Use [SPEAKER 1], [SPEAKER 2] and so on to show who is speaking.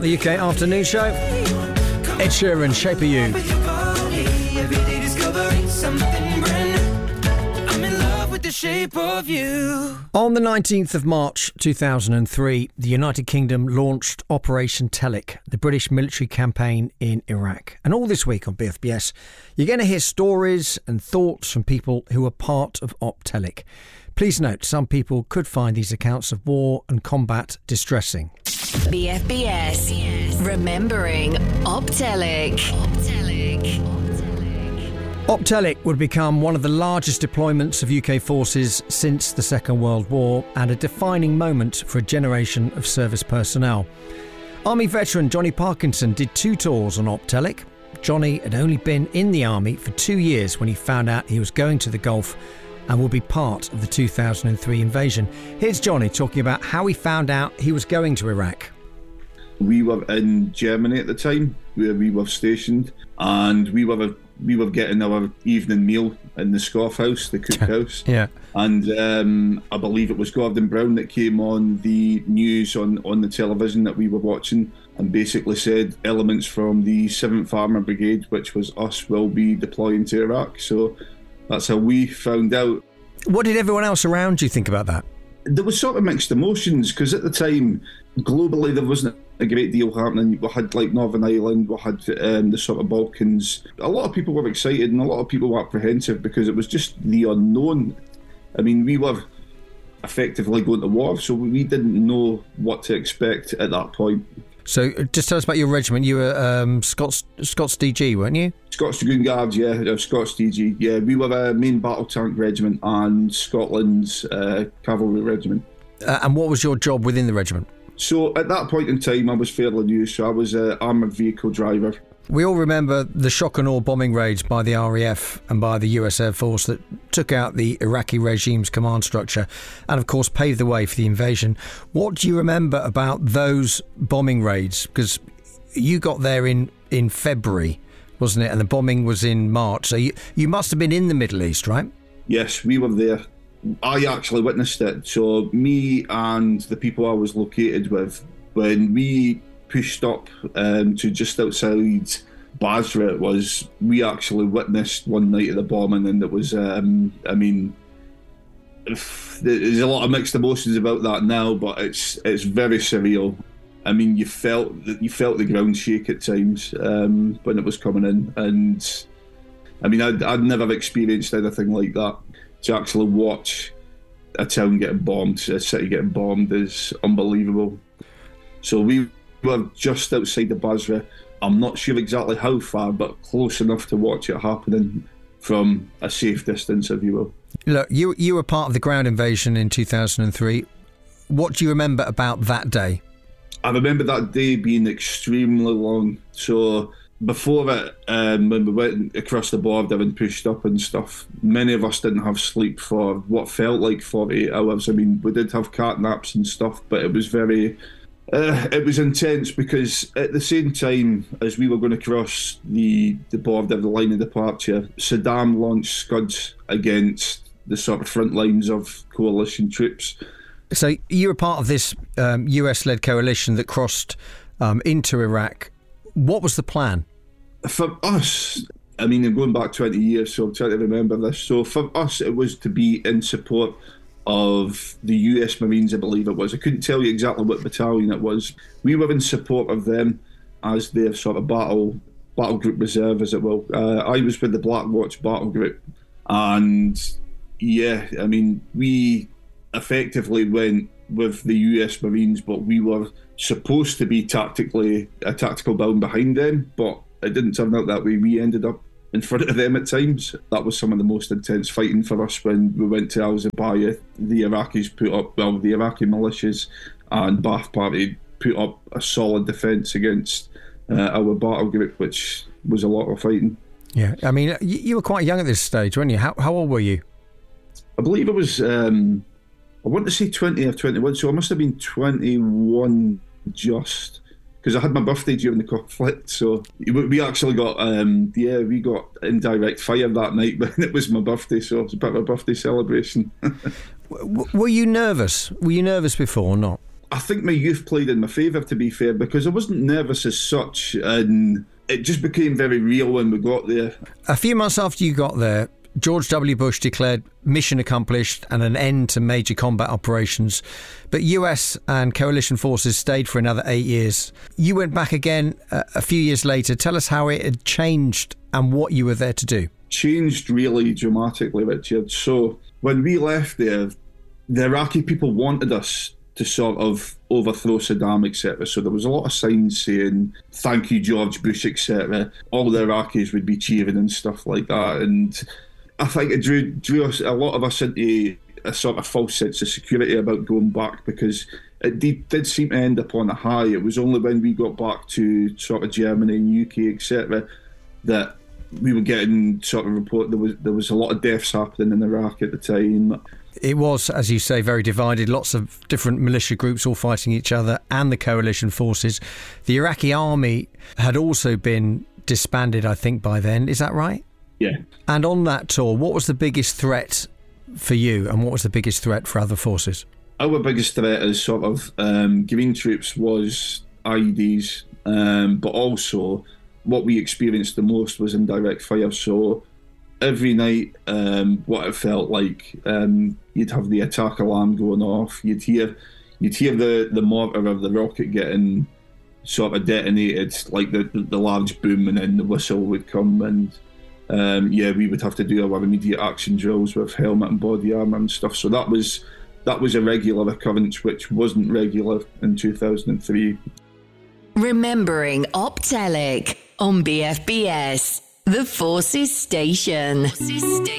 [SPEAKER 1] The UK Afternoon Show. Ed Sheeran, Shape of You.
[SPEAKER 2] Shape of you.
[SPEAKER 1] On the 19th of March 2003, the United Kingdom launched Operation Telic, the British military campaign in Iraq. And all this week on BFBS, you're going to hear stories and thoughts from people who were part of Op Telic. Please note, some people could find these accounts of war and combat distressing.
[SPEAKER 3] BFBS, remembering Op Telic.
[SPEAKER 1] Op Telic would become one of the largest deployments of UK forces since the Second World War and a defining moment for a generation of service personnel. Army veteran Johnny Parkinson did 2 tours on Op Telic. Johnny had only been in the Army for 2 years when he found out he was going to the Gulf and would be part of the 2003 invasion. Here's Johnny talking about how he found out he was going to Iraq.
[SPEAKER 4] We were in Germany at the time, where we were stationed, and we were getting our evening meal in the Scoff House, the cook house.
[SPEAKER 1] Yeah.
[SPEAKER 4] And I believe it was Gordon Brown that came on the news on the television that we were watching and basically said elements from the 7th Armour Brigade, which was us, will be deploying to Iraq. So that's how we found out.
[SPEAKER 1] What did everyone else around you think about that?
[SPEAKER 4] There was sort of mixed emotions, because at the time, globally, there wasn't a great deal happening. We had like Northern Ireland, we had the sort of Balkans. A lot of people were excited and a lot of people were apprehensive because it was just the unknown. I mean, we were effectively going to war, so we didn't know what to expect at that point.
[SPEAKER 1] So just tell us about your regiment. You were Scots DG, weren't you?
[SPEAKER 4] Scots Dragoon Guards, yeah, Scots DG. Yeah, we were a main battle tank regiment and Scotland's cavalry regiment.
[SPEAKER 1] And what was your job within the regiment?
[SPEAKER 4] So at that point in time, I was fairly new, so I was an armoured vehicle driver.
[SPEAKER 1] We all remember the shock and awe bombing raids by the RAF and by the US Air Force that took out the Iraqi regime's command structure and, of course, paved the way for the invasion. What do you remember about those bombing raids? Because you got there in February, wasn't it? And the bombing was in March. So you must have been in the Middle East, right?
[SPEAKER 4] Yes, we were there. I actually witnessed it. So me and the people I was located with, when we pushed up to just outside Basra, we actually witnessed one night of the bombing, and it was, I mean, there's a lot of mixed emotions about that now, but it's very surreal. I mean, you felt the ground shake at times when it was coming in, and I mean, I'd never experienced anything like that. To actually watch a town getting bombed, a city getting bombed, is unbelievable. So we were just outside the Basra. I'm not sure exactly how far, but close enough to watch it happening from a safe distance, if you will.
[SPEAKER 1] Look, you were part of the ground invasion in 2003. What do you remember about that day?
[SPEAKER 4] I remember that day being extremely long. So before it, when we went across the border and pushed up and stuff, many of us didn't have sleep for what felt like 48 hours. I mean, we did have cat naps and stuff, but it was very... it was intense, because at the same time as we were going to cross the border, the line of departure, Saddam launched Scuds against the sort of front lines of coalition troops.
[SPEAKER 1] So you were part of this US-led coalition that crossed into Iraq. What was the plan?
[SPEAKER 4] For us, I mean, I'm going back 20 years, so I'm trying to remember this. So for us, it was to be in support of the US Marines, I believe it was. I couldn't tell you exactly what battalion it was. We were in support of them as their sort of battle group reserve, as it will. I was with the Black Watch battle group. And yeah, I mean, we effectively went with the US Marines, but we were supposed to be a tactical down behind them, but it didn't turn out that way. We ended up in front of them at times. That was some of the most intense fighting for us when we went to Al-Zabaya. The Iraqi militias and Ba'ath Party put up a solid defence against our battle group, which was a lot of fighting.
[SPEAKER 1] Yeah, I mean, you were quite young at this stage, weren't you? How old were you?
[SPEAKER 4] I believe it was, I want to say 20 or 21, so I must have been 21 just. Because I had my birthday during the conflict, so we actually got, we got indirect fire that night when it was my birthday, so it was a bit of a birthday celebration.
[SPEAKER 1] Were you nervous? Were you nervous before or not?
[SPEAKER 4] I think my youth played in my favour, to be fair, because I wasn't nervous as such, and it just became very real when we got there.
[SPEAKER 1] A few months after you got there, George W. Bush declared mission accomplished and an end to major combat operations. But US and coalition forces stayed for another 8 years. You went back again a few years later. Tell us how it had changed and what you were there to do.
[SPEAKER 4] Changed really dramatically, Richard. So when we left there, the Iraqi people wanted us to sort of overthrow Saddam, etc. So there was a lot of signs saying, "Thank you, George Bush," etc. All the Iraqis would be cheering and stuff like that. And I think it drew us, a lot of us, into a sort of false sense of security about going back, because it did seem to end up on a high. It was only when we got back to sort of Germany and UK, etc., that we were getting sort of report there was a lot of deaths happening in Iraq at the time.
[SPEAKER 1] It was, as you say, very divided. Lots of different militia groups all fighting each other and the coalition forces. The Iraqi army had also been disbanded, I think, by then. Is that right?
[SPEAKER 4] Yeah.
[SPEAKER 1] And on that tour, what was the biggest threat for you and what was the biggest threat for other forces?
[SPEAKER 4] Our biggest threat as sort of Green troops was IEDs, but also what we experienced the most was indirect fire. So every night, what it felt like, you'd have the attack alarm going off. You'd hear the mortar of the rocket getting sort of detonated, like the large boom, and then the whistle would come, and we would have to do our immediate action drills with helmet and body armour and stuff. So that was a regular occurrence, which wasn't regular in 2003.
[SPEAKER 3] Remembering Optelic on BFBS, the Forces Station.